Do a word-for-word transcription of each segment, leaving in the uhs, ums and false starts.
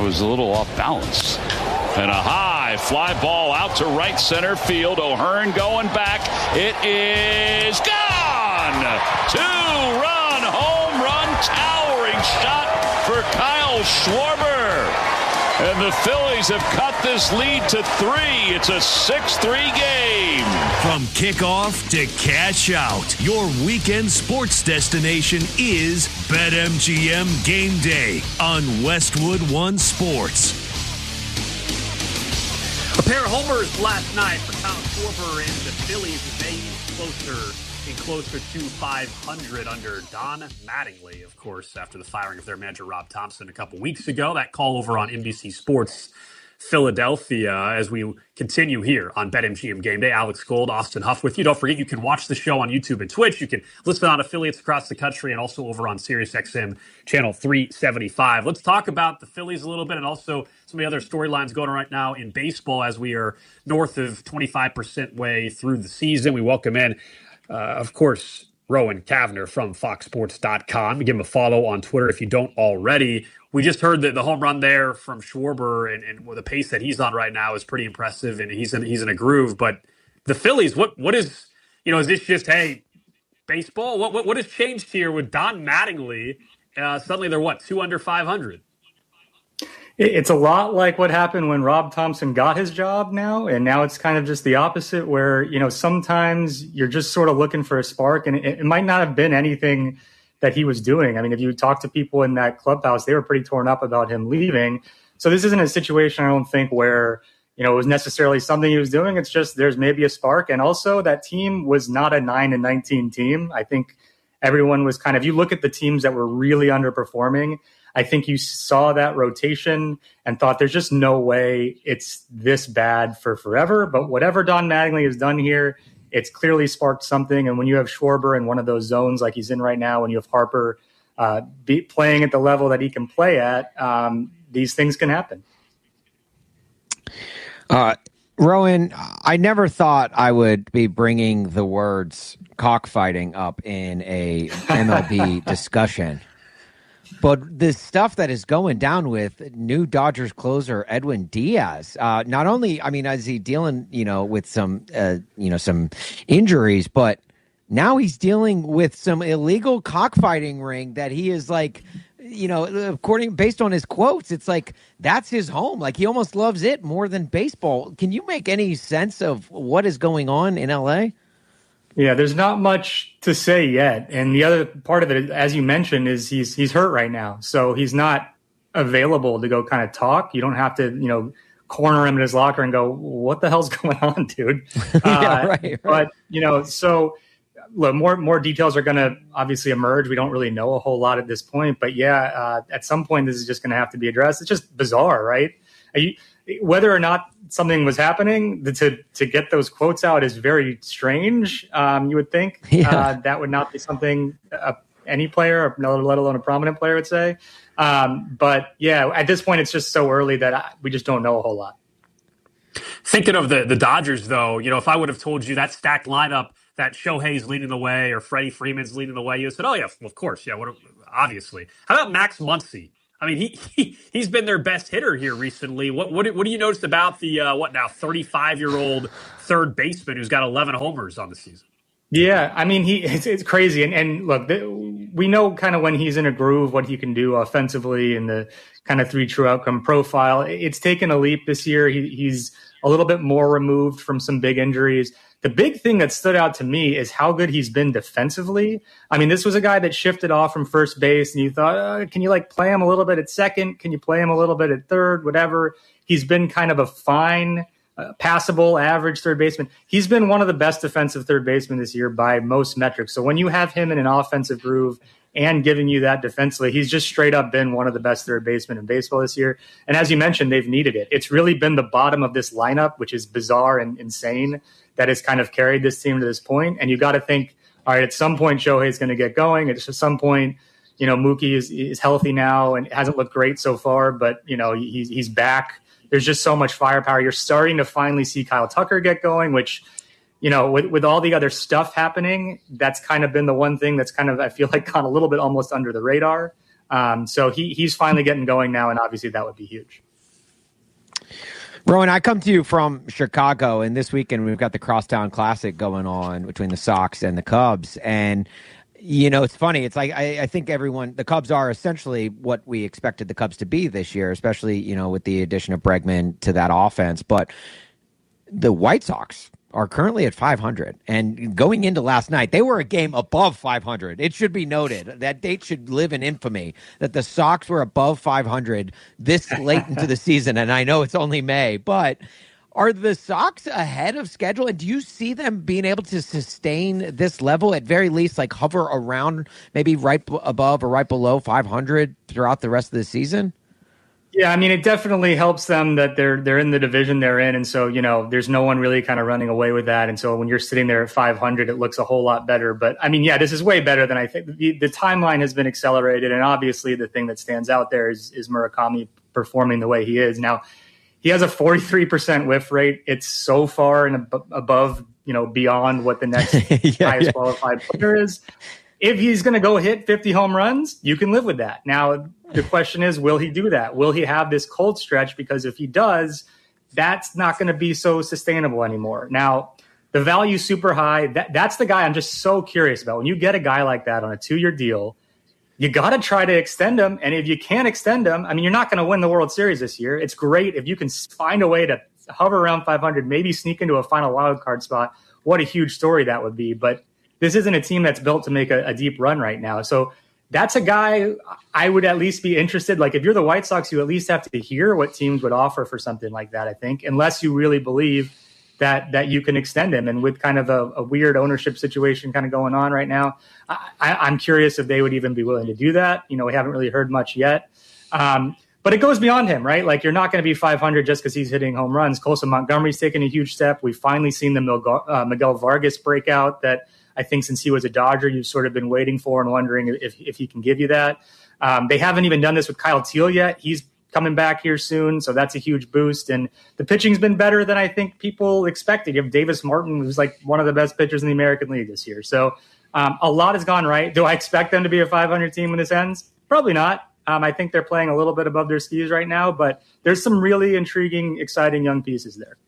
was a little off balance. And a high fly ball out to right center field. O'Hearn going back. It is gone. Two-run home run, towering shot for Kyle Schwarber. And the Phillies have cut this lead to three. It's a six three game. From kickoff to cash out, your weekend sports destination is BetMGM Game Day on Westwood One Sports. A pair of homers last night for Kyle Schwarber and the Phillies as they ease closer and closer to five hundred under Don Mattingly, of course, after the firing of their manager Rob Thompson a couple weeks ago. That call over on N B C Sports Philadelphia as we continue here on BetMGM Game Day. Alex Gold, Austin Huff with you. Don't forget, you can watch the show on YouTube and Twitch. You can listen on affiliates across the country and also over on SiriusXM channel three seventy-five. Let's talk about the Phillies a little bit and also some of the other storylines going on right now in baseball as we are north of twenty-five percent way through the season. We welcome in, uh, of course, Rowan Cavner from Fox Sports dot com. Give him a follow on Twitter if you don't already. We just heard that the home run there from Schwarber, and, and the pace that he's on right now is pretty impressive, and he's in, he's in a groove. But the Phillies, what what is, you know, is this just, hey, baseball? What what, what has changed here with Don Mattingly? Uh, suddenly they're, what, two under five hundred? It's a lot like what happened when Rob Thompson got his job now, and now it's kind of just the opposite where, you know, sometimes you're just sort of looking for a spark, and it, it might not have been anything that he was doing. I mean, if you talk to people in that clubhouse, they were pretty torn up about him leaving. So this isn't a situation, I don't think, where, you know, it was necessarily something he was doing. It's just there's maybe a spark. And also that team was not a nine and nineteen team. I think everyone was kind of, you look at the teams that were really underperforming, I think you saw that rotation and thought there's just no way it's this bad for forever. But whatever Don Mattingly has done here, it's clearly sparked something. And when you have Schwarber in one of those zones like he's in right now, when you have Harper uh, be playing at the level that he can play at, um, these things can happen. Uh, Rowan, I never thought I would be bringing the words cockfighting up in a M L B discussion. But the stuff that is going down with new Dodgers closer Edwin Diaz, uh, not only, I mean, is he dealing, you know, with some, uh, you know, some injuries, but now he's dealing with some illegal cockfighting ring that he is like, you know, according, based on his quotes, it's like, that's his home. Like he almost loves it more than baseball. Can you make any sense of what is going on in L A? Yeah, there's not much to say yet. And the other part of it, as you mentioned, is he's he's hurt right now. So he's not available to go kind of talk. You don't have to, you know, corner him in his locker and go, what the hell's going on, dude? yeah, uh, right, right. But, you know, so look, more more details are going to obviously emerge. We don't really know a whole lot at this point. But, yeah, uh, at some point this is just going to have to be addressed. It's just bizarre, right? You, whether or not something was happening, to to get those quotes out is very strange. Um, you would think yeah. uh, that would not be something uh, any player, let alone a prominent player, would say. Um, but yeah, at this point, it's just so early that I, we just don't know a whole lot. Thinking of the the Dodgers, though, you know, if I would have told you that stacked lineup that Shohei's leading the way or Freddie Freeman's leading the way, you said, "Oh yeah, well, of course, yeah, what, obviously." How about Max Muncy? I mean, he, he, he's been their best hitter here recently. What what, what do you notice about the, uh, what now, thirty-five-year-old third baseman who's got eleven homers on the season? Yeah, I mean, he it's, it's crazy. And, and look, the, we know kind of when he's in a groove what he can do offensively and the kind of three true outcome profile. It's taken a leap this year. He, he's a little bit more removed from some big injuries. The big thing that stood out to me is how good he's been defensively. I mean, this was a guy that shifted off from first base, and you thought, uh, can you like play him a little bit at second? Can you play him a little bit at third? Whatever. He's been kind of a fine, uh, passable, average third baseman. He's been one of the best defensive third basemen this year by most metrics. So when you have him in an offensive groove and giving you that defensively, he's just straight up been one of the best third basemen in baseball this year. And as you mentioned, they've needed it. It's really been the bottom of this lineup, which is bizarre and insane, that has kind of carried this team to this point. And you got to think, all right, at some point, Shohei's going to get going. At some point, you know, Mookie is, is healthy now and hasn't looked great so far, but, you know, he's, he's back. There's just so much firepower. You're starting to finally see Kyle Tucker get going, which, you know, with, with all the other stuff happening, that's kind of been the one thing that's kind of, I feel like, gone a little bit almost under the radar. Um, so he he's finally getting going now, and obviously that would be huge. Rowan, I come to you from Chicago, and this weekend we've got the Crosstown Classic going on between the Sox and the Cubs. And, you know, it's funny. It's like I, I think everyone, the Cubs are essentially what we expected the Cubs to be this year, especially, you know, with the addition of Bregman to that offense. But the White Sox are currently at five hundred, and going into last night, they were a game above five hundred. It should be noted that date should live in infamy that the Sox were above five hundred this late into the season. And I know it's only May, but are the Sox ahead of schedule? And do you see them being able to sustain this level, at very least, like hover around maybe right above or right below five hundred throughout the rest of the season? Yeah, I mean, it definitely helps them that they're they're in the division they're in, and so, you know, there's no one really kind of running away with that. And so when you're sitting there at five hundred, it looks a whole lot better. But I mean, yeah, this is way better than I think. The, the timeline has been accelerated, and obviously the thing that stands out there is is Murakami performing the way he is now. He has a forty-three percent whiff rate. It's so far and ab- above, you know, beyond what the next yeah, highest yeah. qualified player is. If he's going to go hit fifty home runs, you can live with that. Now, the question is, will he do that? Will he have this cold stretch? Because if he does, that's not going to be so sustainable anymore. Now, the value's super high. That, that's the guy I'm just so curious about. When you get a guy like that on a two-year deal, you got to try to extend him. And if you can't extend him, I mean, you're not going to win the World Series this year. It's great if you can find a way to hover around five hundred, maybe sneak into a final wild card spot. What a huge story that would be. But this isn't a team that's built to make a, a deep run right now. So that's a guy I would at least be interested. Like, if you're the White Sox, you at least have to hear what teams would offer for something like that, I think, unless you really believe that that you can extend him. And with kind of a, a weird ownership situation kind of going on right now, I, I, I'm curious if they would even be willing to do that. You know, we haven't really heard much yet. Um, but it goes beyond him, right? Like, you're not going to be five hundred just because he's hitting home runs. Colson Montgomery's taken a huge step. We've finally seen the Miguel, uh, Miguel Vargas breakout that I think since he was a Dodger, you've sort of been waiting for and wondering if, if he can give you that. Um, they haven't even done this with Kyle Teal yet. He's coming back here soon, so that's a huge boost. And the pitching's been better than I think people expected. You have Davis Martin, who's like one of the best pitchers in the American League this year. So um, a lot has gone right. Do I expect them to be a five hundred team when this ends? Probably not. Um, I think they're playing a little bit above their skis right now, but there's some really intriguing, exciting young pieces there.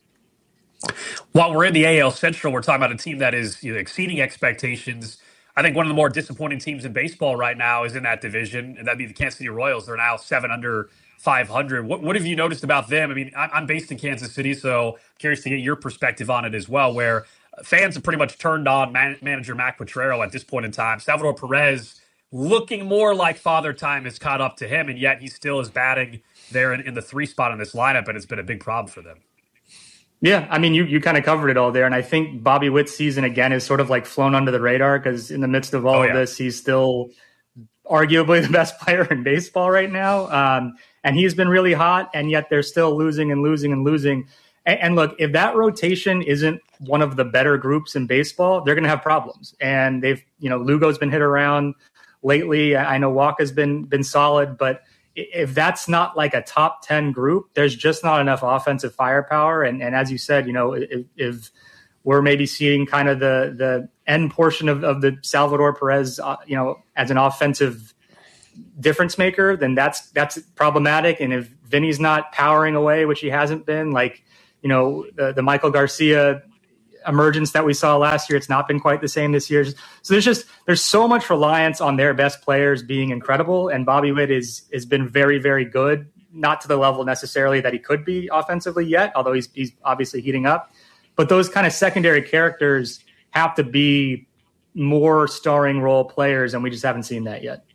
While we're in the A L Central, we're talking about a team that is, you know, exceeding expectations. I think one of the more disappointing teams in baseball right now is in that division, and that'd be the Kansas City Royals. They're now seven under five hundred. What, what have you noticed about them? I mean, I'm based in Kansas City, so curious to get your perspective on it as well, where fans have pretty much turned on man- manager Mac Potrero at this point in time. Salvador Perez looking more like Father Time has caught up to him, and yet he still is batting there in, in the three spot in this lineup, and it's been a big problem for them. Yeah, I mean, you, you kind of covered it all there. And I think Bobby Witt's season, again, is sort of like flown under the radar because in the midst of all oh, yeah. of this, he's still arguably the best player in baseball right now. Um, and he's been really hot, and yet they're still losing and losing and losing. And, and look, if that rotation isn't one of the better groups in baseball, they're going to have problems. And they've, you know, Lugo's been hit around lately. I know Walker's been been solid, but if that's not like a top ten group, there's just not enough offensive firepower. And, and as you said, you know, if, if we're maybe seeing kind of the, the end portion of, of the Salvador Perez, uh, you know, as an offensive difference maker, then that's, that's problematic. And if Vinny's not powering away, which he hasn't been, like, you know, the, the Michael Garcia emergence that we saw last year, it's not been quite the same this year. So there's just, there's so much reliance on their best players being incredible. And Bobby Witt is, has been very, very good, not to the level necessarily that he could be offensively yet, although he's, he's obviously heating up. But those kind of secondary characters have to be more starring role players, and we just haven't seen that yet.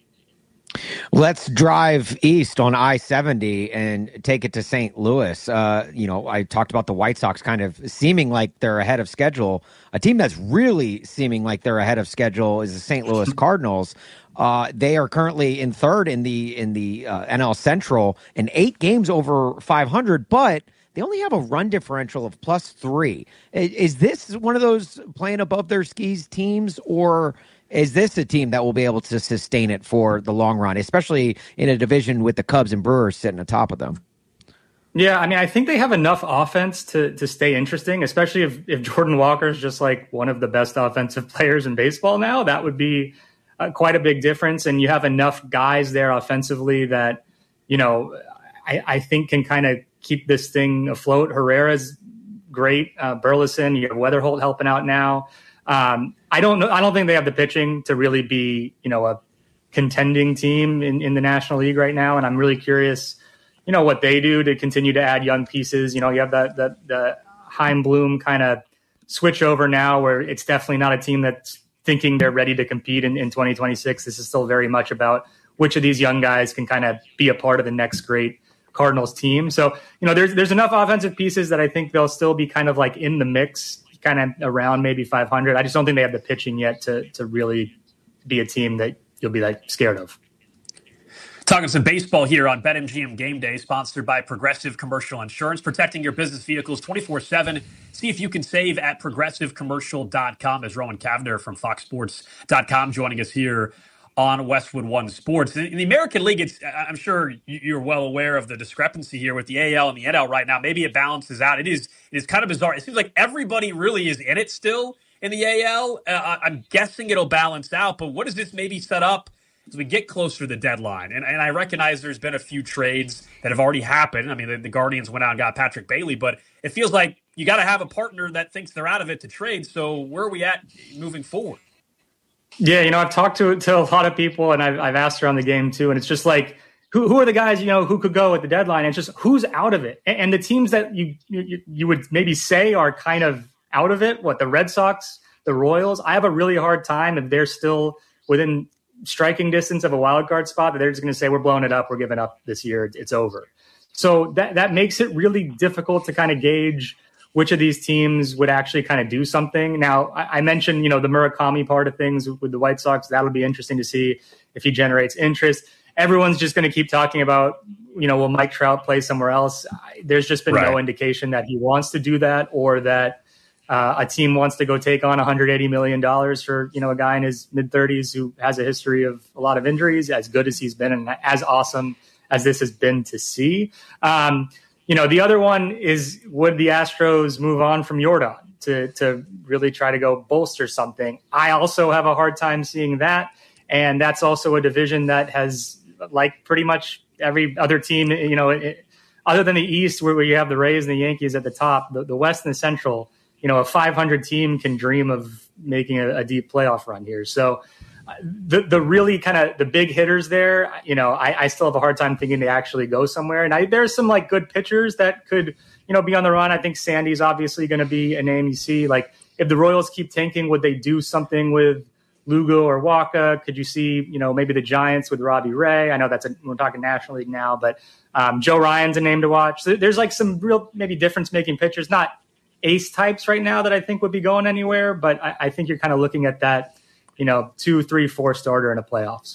Let's drive east on I seventy and take it to Saint Louis. Uh, you know, I talked about the White Sox kind of seeming like they're ahead of schedule. A team that's really seeming like they're ahead of schedule is the Saint Louis Cardinals. Uh, they are currently in third in the in the uh, N L Central and eight games over five hundred, but they only have a run differential of plus three. Is, is this one of those playing above their skis teams, or is this a team that will be able to sustain it for the long run, especially in a division with the Cubs and Brewers sitting atop of them? Yeah, I mean, I think they have enough offense to to stay interesting, especially if, if Jordan Walker is just like one of the best offensive players in baseball now. That would be uh, quite a big difference. And you have enough guys there offensively that, you know, I, I think can kind of keep this thing afloat. Herrera's great. Uh, Burleson, you have Weatherholt helping out now. Um, I don't know. I don't think they have the pitching to really be, you know, a contending team in, in the National League right now. And I'm really curious, you know, what they do to continue to add young pieces. You know, you have the, the, the Chaim Bloom kind of switch over now where it's definitely not a team that's thinking they're ready to compete in, in twenty twenty-six. This is still very much about which of these young guys can kind of be a part of the next great Cardinals team. So, you know, there's, there's enough offensive pieces that I think they'll still be kind of like in the mix, kind of around maybe five hundred. I just don't think they have the pitching yet to, to really be a team that you'll be like scared of. Talking some baseball here on BetMGM Game Day, sponsored by Progressive Commercial Insurance, protecting your business vehicles twenty-four seven. See if you can save at progressive commercial dot com. As Rowan Cavender from fox sports dot com joining us here on Westwood One Sports. In the American League, it's, I'm sure you're well aware of the discrepancy here with the A L and the N L right now. Maybe it balances out. It is, it is kind of bizarre. It seems like everybody really is in it still in the A L. Uh, I'm guessing it'll balance out, but what does this maybe set up as we get closer to the deadline? And, and I recognize there's been a few trades that have already happened. I mean, the, the Guardians went out and got Patrick Bailey, but it feels like you got to have a partner that thinks they're out of it to trade. So where are we at moving forward? Yeah, you know, I've talked to to a lot of people, and I've, I've asked around the game too, and it's just like, who who are the guys, you know, who could go at the deadline? And it's just who's out of it, and, and the teams that you, you you would maybe say are kind of out of it. What, the Red Sox, the Royals? I have a really hard time if they're still within striking distance of a wild card spot, that they're just going to say, we're blowing it up, we're giving up this year, it's over. So that that makes it really difficult to kind of gauge which of these teams would actually kind of do something. Now, I, I mentioned, you know, the Murakami part of things with the White Sox. That'll be interesting to see if he generates interest. Everyone's just going to keep talking about, you know, will Mike Trout play somewhere else? There's just been right. no indication that he wants to do that, or that uh, a team wants to go take on one hundred eighty million dollars for, you know, a guy in his mid-thirties who has a history of a lot of injuries, as good as he's been and as awesome as this has been to see. Um, You know, the other one is, would the Astros move on from Yordan to to really try to go bolster something? I also have a hard time seeing that. And that's also a division that has, like pretty much every other team, you know, it, other than the East, where you have the Rays and the Yankees at the top, the, the West and the Central, you know, a five hundred team can dream of making a, a deep playoff run here. So the the really kind of the big hitters there, you know, I, I still have a hard time thinking they actually go somewhere. And I, there's some like good pitchers that could, you know, be on the run. I think Sandy's obviously going to be a name you see. Like, if the Royals keep tanking, would they do something with Lugo or Waka? Could you see, you know, maybe the Giants with Robbie Ray? I know that's a, we're talking National League now, but um, Joe Ryan's a name to watch. So there's like some real maybe difference making pitchers, not ace types right now that I think would be going anywhere, but I, I think you're kind of looking at that, you know, two, three, four starter in the playoffs.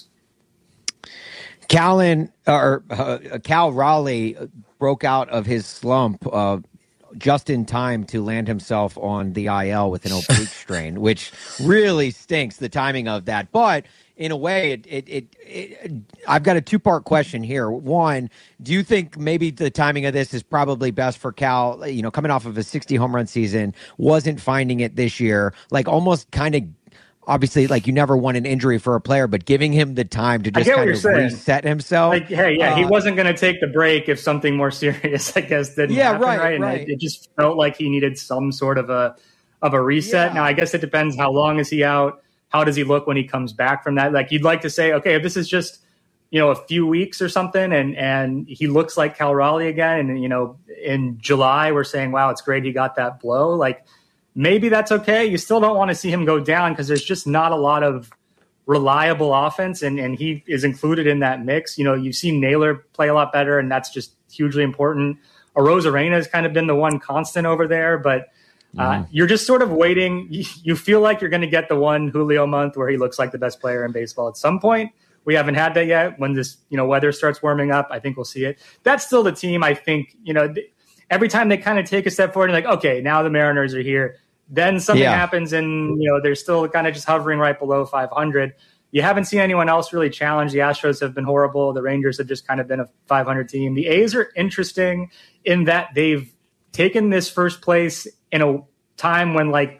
Callan or uh, Cal Raleigh broke out of his slump uh, just in time to land himself on the I L with an oblique strain, which really stinks, the timing of that. But in a way, it, it, it, it I've got a two-part question here. One, do you think maybe the timing of this is probably best for Cal, you know, coming off of a sixty home run season, wasn't finding it this year, like almost kind of, obviously, like, you never want an injury for a player, but giving him the time to just kind of saying. reset himself. Like, hey, yeah, uh, he wasn't going to take the break if something more serious, I guess, didn't yeah, happen, right, right? And right. It, it just felt like he needed some sort of a of a reset. Yeah. Now, I guess it depends, how long is he out? How does he look when he comes back from that? Like, you'd like to say, okay, if this is just, you know, a few weeks or something, and and he looks like Cal Raleigh again, and, you know, in July we're saying, wow, it's great he got that blow. Like, maybe that's okay. You still don't want to see him go down because there's just not a lot of reliable offense, and, and he is included in that mix. You know, you've seen Naylor play a lot better, and that's just hugely important. Arozarena has kind of been the one constant over there, but uh, mm. you're just sort of waiting. You, you feel like you're going to get the one Julio month where he looks like the best player in baseball at some point. We haven't had that yet. When this, you know, weather starts warming up, I think we'll see it. That's still the team, I think, you know, th- every time they kind of take a step forward and like, okay, now the Mariners are here. Then something yeah. happens, and, you know, they're still kind of just hovering right below five hundred. You haven't seen anyone else really challenge. The Astros have been horrible. The Rangers have just kind of been a five hundred team. The A's are interesting in that they've taken this first place in a time when, like,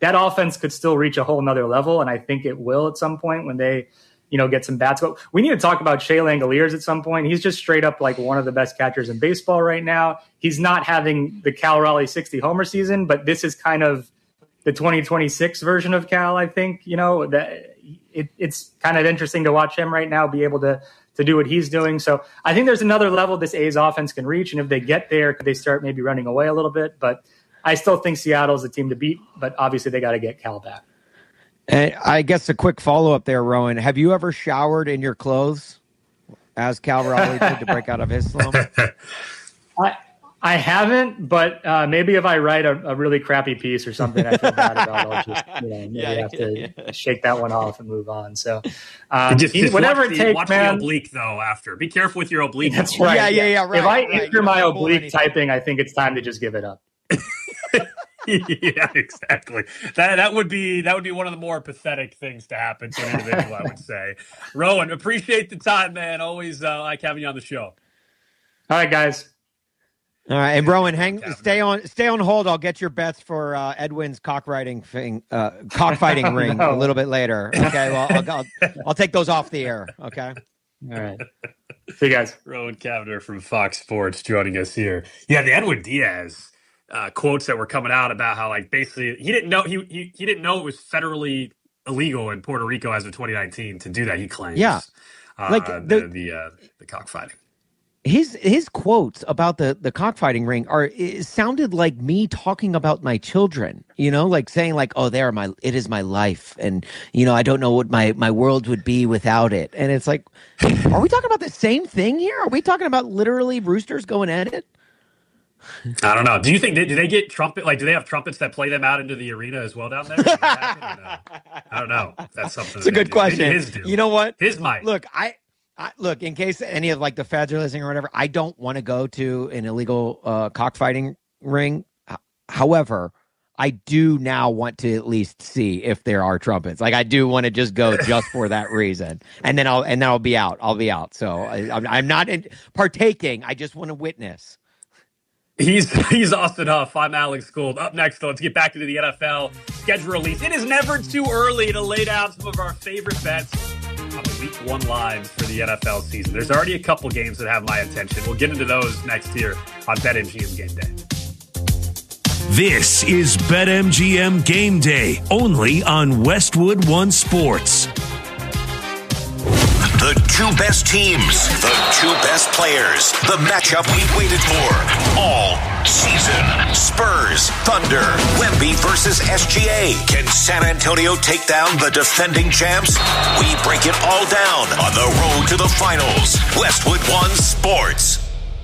that offense could still reach a whole nother level. And I think it will at some point when they, you know, get some bats. But we need to talk about Shea Langoliers at some point. He's just straight up like one of the best catchers in baseball right now. He's not having the Cal Raleigh sixty homer season, but this is kind of the twenty twenty-six version of Cal, I think. You know, that it, it's kind of interesting to watch him right now be able to to do what he's doing. So I think there's another level this A's offense can reach. And if they get there, could they start maybe running away a little bit? But I still think Seattle's the team to beat, but obviously they got to get Cal back. And I guess a quick follow-up there, Rowan. Have you ever showered in your clothes as Cal Raleigh did to break out of his slump? I I haven't, but uh, maybe if I write a, a really crappy piece or something I feel bad about, I'll just you know, maybe yeah, have to yeah, yeah. shake that one off and move on. So um, just, just whatever watch it the, takes, watch man. the oblique, though, after. Be careful with your oblique. That's right. Yeah, yeah, yeah, right. If I right. enter my Don't pull oblique anything. typing, I think it's time to just give it up. Yeah, exactly. That that would be that would be one of the more pathetic things to happen to an individual, I would say. Rowan, appreciate the time, man. Always uh, like having you on the show. All right, guys. All right, and Rowan, hang, Kavanaugh. stay on, stay on hold. I'll get your bets for uh, Edwin's cockfighting thing, uh, cockfighting ring No. a little bit later. Okay, well, I'll, I'll, I'll take those off the air. Okay. All right. See you guys. Rowan Kavanaugh from Fox Sports joining us here. Yeah, the Edwin Diaz uh, quotes that were coming out about how, like, basically he didn't know he, he he didn't know it was federally illegal in Puerto Rico as of twenty nineteen to do that. He claims, Yeah. uh, Like, the the- the uh, the cockfighting. His his quotes about the the cockfighting ring are it sounded like me talking about my children, you know, like saying like, oh, they are my, it is my life, and you know, I don't know what my my world would be without it. And it's like, are we talking about the same thing here? Are we talking about literally roosters going at it? I don't know. Do you think they, do they get trumpet? Like, do they have trumpets that play them out into the arena as well down there? Does that happen or no? I don't know. That's something. It's a that they good do. question. Maybe his do. You know what? His might. Look, I, I look in case any of like the feds are listening or whatever. I don't want to go to an illegal uh, cockfighting ring. H- However, I do now want to at least see if there are trumpets. Like I do want to just go just for that reason, and then I'll and then I'll be out. I'll be out. So I, I'm, I'm not in, partaking. I just want to witness. He's he's Austin Huff. I'm Alex Gould. Up next, though, let's get back into the N F L schedule release. It is never too early to lay down some of our favorite bets on the week one lines for the N F L season. There's already a couple games that have my attention. We'll get into those next here on BetMGM Game Day. This is BetMGM Game Day, only on Westwood One Sports. The two best teams, the two best players, the matchup we waited for all season. Spurs, Thunder, Wemby versus S G A. Can San Antonio take down the defending champs? We break it all down on the road to the finals. Westwood One Sports.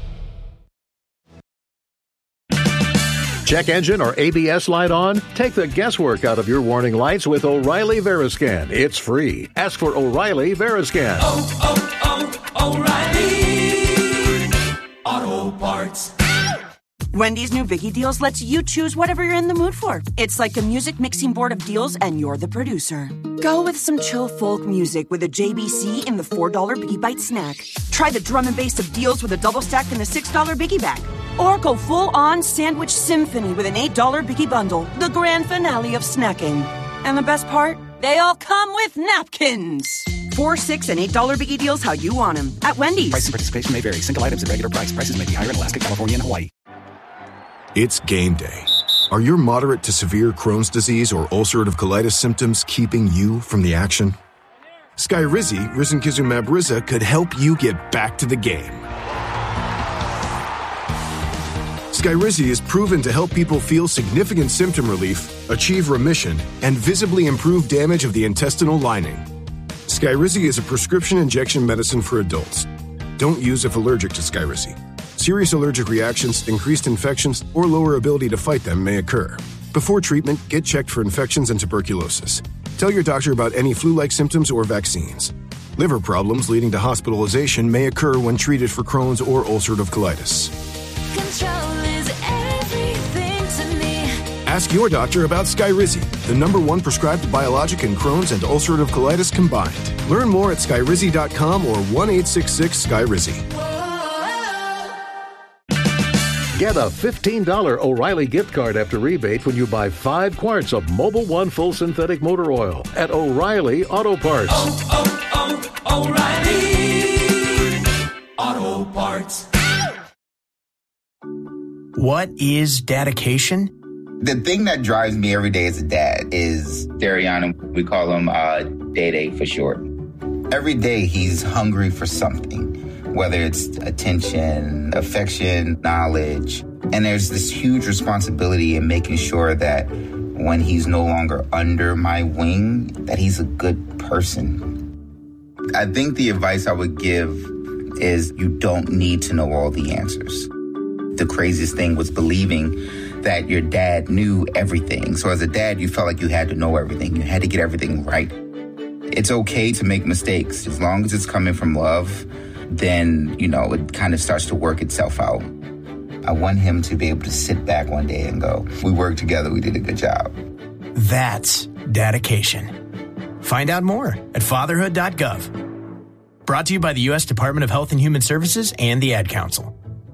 Check engine or A B S light on? Take the guesswork out of your warning lights with O'Reilly Veriscan. It's free. Ask for O'Reilly Veriscan. Oh, oh, oh, O'Reilly Auto Parts. Wendy's new Biggie Deals lets you choose whatever you're in the mood for. It's like a music mixing board of deals, and you're the producer. Go with some chill folk music with a J B C in the four dollar Biggie Bite snack. Try the drum and bass of deals with a double stack in the six dollar Biggie Bag. Or go full-on sandwich symphony with an eight dollar Biggie Bundle, the grand finale of snacking. And the best part? They all come with napkins. Four, six, and eight dollar Biggie Deals how you want them at Wendy's. Price and participation may vary. Single items at regular price. Prices may be higher in Alaska, California, and Hawaii. It's game day. Are your moderate to severe Crohn's disease or ulcerative colitis symptoms keeping you from the action? Skyrizi, risankizumab Riza, could help you get back to the game. Skyrizi is proven to help people feel significant symptom relief, achieve remission, and visibly improve damage of the intestinal lining. Skyrizi is a prescription injection medicine for adults. Don't use if allergic to Skyrizi. Serious allergic reactions, increased infections, or lower ability to fight them may occur. Before treatment, get checked for infections and tuberculosis. Tell your doctor about any flu-like symptoms or vaccines. Liver problems leading to hospitalization may occur when treated for Crohn's or ulcerative colitis. Control is everything to me. Ask your doctor about Skyrizi, the number one prescribed biologic in Crohn's and ulcerative colitis combined. Learn more at skyrizi dot com or one eight six six Skyrizi. Get a fifteen dollars O'Reilly gift card after rebate when you buy five quarts of Mobil One Full Synthetic Motor Oil at O'Reilly Auto Parts. Oh, oh, oh, O'Reilly Auto Parts. What is dedication? The thing that drives me every day as a dad is Dariana. We call him uh, Day-Day for short. Every day he's hungry for something, whether it's attention, affection, knowledge. And there's this huge responsibility in making sure that when he's no longer under my wing, that he's a good person. I think the advice I would give is you don't need to know all the answers. The craziest thing was believing that your dad knew everything. So as a dad, you felt like you had to know everything. You had to get everything right. It's okay to make mistakes. As long as it's coming from love, then, you know, it kind of starts to work itself out. I want him to be able to sit back one day and go, we worked together, we did a good job. That's dedication. Find out more at fatherhood dot gov. Brought to you by the U S Department of Health and Human Services and the Ad Council.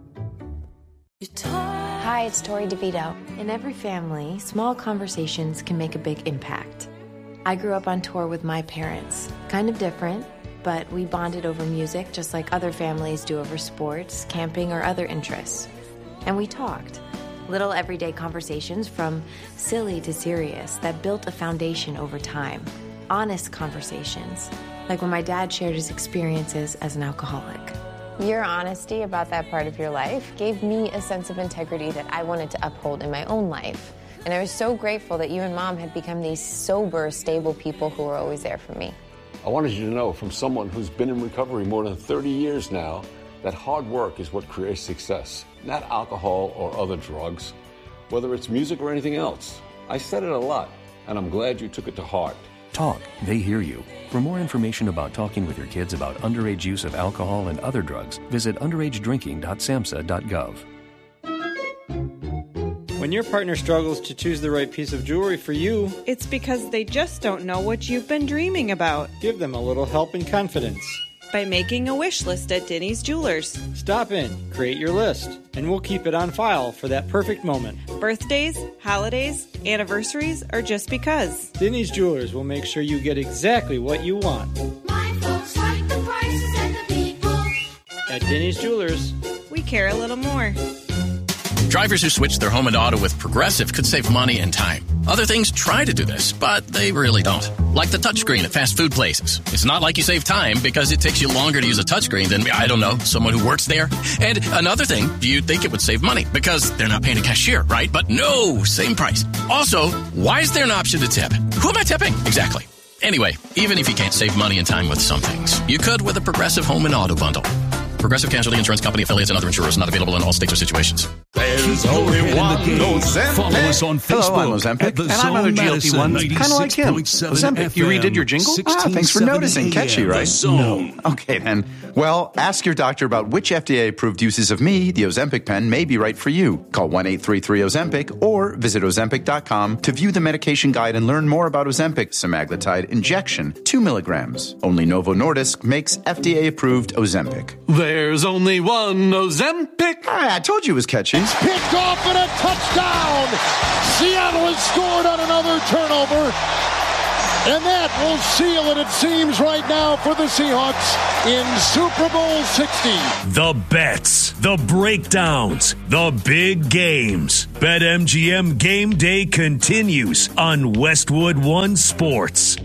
Hi, it's Tori DeVito. In every family, small conversations can make a big impact. I grew up on tour with my parents. Kind of different, but we bonded over music just like other families do over sports, camping, or other interests. And we talked. Little everyday conversations from silly to serious that built a foundation over time. Honest conversations, like when my dad shared his experiences as an alcoholic. Your honesty about that part of your life gave me a sense of integrity that I wanted to uphold in my own life. And I was so grateful that you and Mom had become these sober, stable people who were always there for me. I wanted you to know from someone who's been in recovery more than thirty years now that hard work is what creates success, not alcohol or other drugs, whether it's music or anything else. I said it a lot, and I'm glad you took it to heart. Talk, they hear you. For more information about talking with your kids about underage use of alcohol and other drugs, visit underage drinking dot samhsa dot gov. When your partner struggles to choose the right piece of jewelry for you, it's because they just don't know what you've been dreaming about. Give them a little help and confidence by making a wish list at Denny's Jewelers. Stop in, create your list, and we'll keep it on file for that perfect moment. Birthdays, holidays, anniversaries, or just because. Denny's Jewelers will make sure you get exactly what you want. My folks like the prices and the people. At Denny's Jewelers, we care a little more. Drivers who switch their home and auto with Progressive could save money and time. Other things try to do this, but they really don't. Like the touchscreen at fast food places. It's not like you save time because it takes you longer to use a touchscreen than, I don't know, someone who works there. And another thing, you'd think it would save money because they're not paying a cashier, right? But no, same price. Also, why is there an option to tip? Who am I tipping? Exactly. Anyway, even if you can't save money and time with some things, you could with a Progressive home and auto bundle. Progressive Casualty Insurance Company, affiliates, and other insurers not available in all states or situations. There's only one Ozempic. Follow us on Facebook. Hello, I'm Ozempic, and I'm on the G L P one, kind of like him. Ozempic, you redid your jingle? Ah, thanks for noticing. Catchy, right? No. Okay, then. Well, ask your doctor about which F D A-approved uses of me, the Ozempic pen, may be right for you. Call one eight three three Ozempic or visit Ozempic dot com to view the medication guide and learn more about Ozempic semaglutide injection, two milligrams. Only Novo Nordisk makes F D A-approved Ozempic. There's only one Ozempic. Ah, I told you it was catchy. Picked off and a touchdown. Seattle has scored on another turnover. And that will seal it, it seems, right now for the Seahawks in Super Bowl sixty. The bets, the breakdowns, the big games. BetMGM Game Day continues on Westwood One Sports.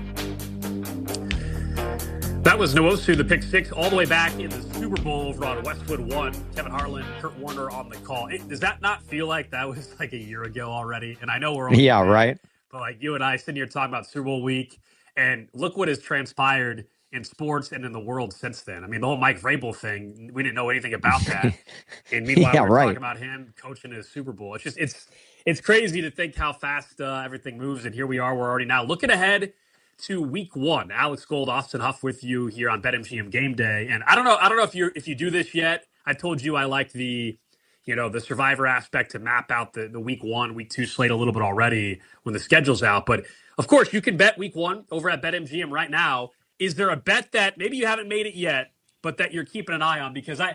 That was Nwosu, the pick six, all the way back in the Super Bowl over on Westwood One. Kevin Harlan, Kurt Warner on the call. It, does that not feel like that was like a year ago already? And I know we're only yeah, there, right. But like you and I sitting here talking about Super Bowl week, and look what has transpired in sports and in the world since then. I mean, the whole Mike Vrabel thing, we didn't know anything about that. And meanwhile, yeah, we're right. talking about him coaching his Super Bowl. It's just it's it's crazy to think how fast uh, everything moves. And here we are. We're already now looking ahead to week one. Alex Gold, Austin Huff with you here on BetMGM Game Day. And I don't know, I don't know if you if you do this yet. I told you I liked the, you know, the survivor aspect to map out the, the week one, week two slate a little bit already when the schedule's out. But of course, you can bet week one over at BetMGM right now. Is there a bet that maybe you haven't made it yet, but that you're keeping an eye on? Because I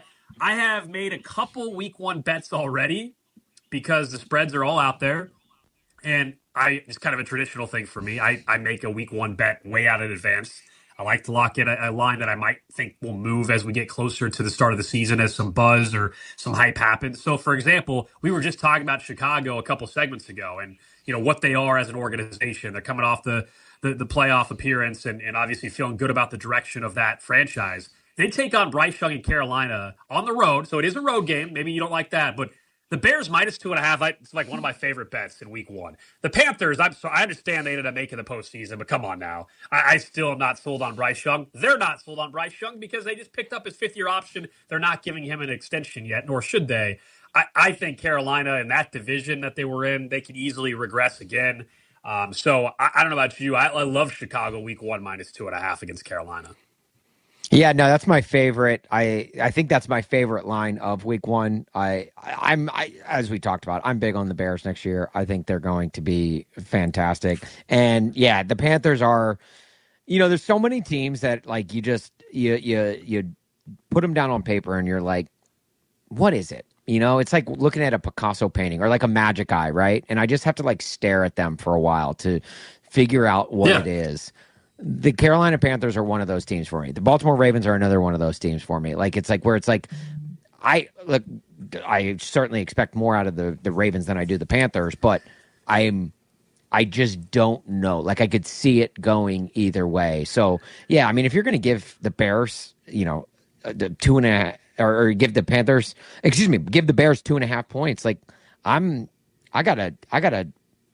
I have made a couple week one bets already because the spreads are all out there. And I it's kind of a traditional thing for me. I, I make a week one bet way out in advance. I like to lock in a, a line that I might think will move as we get closer to the start of the season as some buzz or some hype happens. So, for example, we were just talking about Chicago a couple segments ago and, you know, what they are as an organization. They're coming off the, the, the playoff appearance and, and obviously feeling good about the direction of that franchise. They take on Bryce Young in Carolina on the road. So it is a road game. Maybe you don't like that, but the Bears minus two and a half, I, it's like one of my favorite bets in week one. The Panthers, I'm so I understand they ended up making the postseason, but come on now. I, I still am not sold on Bryce Young. They're not sold on Bryce Young because they just picked up his fifth-year option. They're not giving him an extension yet, nor should they. I, I think Carolina in that division that they were in, they could easily regress again. Um, so I, I don't know about you. I, I love Chicago week one minus two and a half against Carolina. Yeah, no, that's my favorite. I I think that's my favorite line of week one. I, I I'm I as we talked about, I'm big on the Bears next year. I think they're going to be fantastic. And yeah, the Panthers are, you know, there's so many teams that like you just you you you put them down on paper and you're like, what is it? You know, it's like looking at a Picasso painting or like a magic eye, right? And I just have to like stare at them for a while to figure out what yeah. it is. The Carolina Panthers are one of those teams for me. The Baltimore Ravens are another one of those teams for me. Like it's like where it's like, I look, I certainly expect more out of the, the Ravens than I do the Panthers, but I'm, I just don't know. Like I could see it going either way. So yeah, I mean, if you're going to give the Bears, you know, the two and a or, or give the Panthers, excuse me, give the Bears two and a half points. Like I'm, I gotta, I gotta.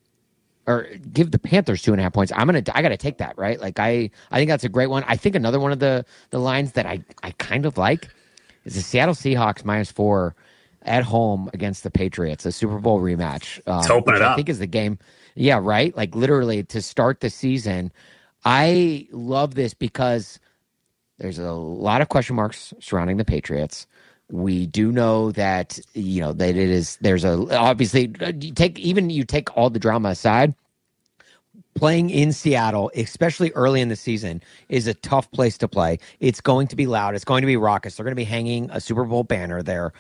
Or give the Panthers two and a half points. I'm gonna. I gotta take that, right? Like I. I think that's a great one. I think another one of the the lines that I I kind of like is the Seattle Seahawks minus four at home against the Patriots, a Super Bowl rematch. Um, Let's open it up. I think is the game. Yeah, right. Like literally to start the season. I love this because there's a lot of question marks surrounding the Patriots. We do know that, you know, that it is, there's a, obviously, you take, even you take all the drama aside, playing in Seattle, especially early in the season, is a tough place to play. It's going to be loud. It's going to be raucous. They're going to be hanging a Super Bowl banner there.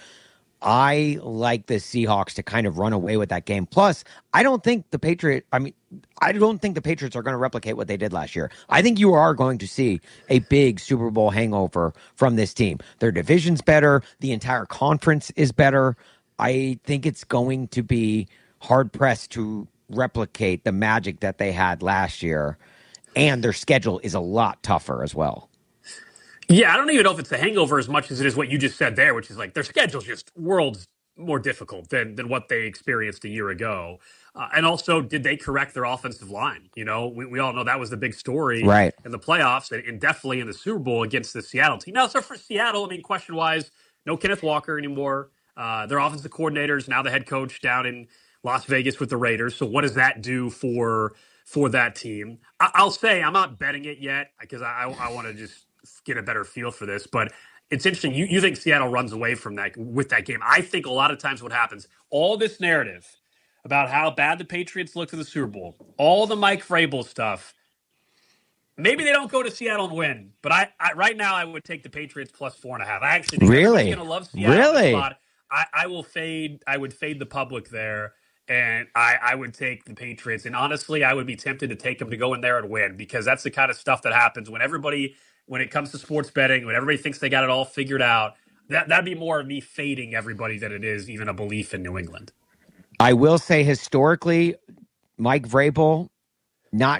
I like the Seahawks to kind of run away with that game. Plus, I don't think the Patriot, I mean, I don't think the Patriots are going to replicate what they did last year. I think you are going to see a big Super Bowl hangover from this team. Their division's better. The entire conference is better. I think it's going to be hard-pressed to replicate the magic that they had last year. And their schedule is a lot tougher as well. Yeah, I don't even know if it's the hangover as much as it is what you just said there, which is like their schedule's just worlds more difficult than than what they experienced a year ago. Uh, and also, did they correct their offensive line? You know, we, we all know that was the big story right. in the playoffs and, and definitely in the Super Bowl against the Seattle team. Now, so for Seattle, I mean, question-wise, no Kenneth Walker anymore. Uh, their offensive coordinators, now the head coach down in Las Vegas with the Raiders. So what does that do for for that team? I, I'll say I'm not betting it yet because I, I, I want to just get a better feel for this, but it's interesting. You, you think Seattle runs away from that with that game. I think a lot of times what happens, all this narrative about how bad the Patriots looked in the Super Bowl, all the Mike Vrabel stuff, maybe they don't go to Seattle and win, but I, I right now I would take the Patriots plus four and a half. I actually think really? everybody's going to love Seattle. Really? Spot. I, I will fade. I would fade the public there. And I, I would take the Patriots. And honestly, I would be tempted to take them to go in there and win because that's the kind of stuff that happens when everybody – when it comes to sports betting, when everybody thinks they got it all figured out, that, that'd be more of me fading everybody than it is even a belief in New England. I will say historically, Mike Vrabel, not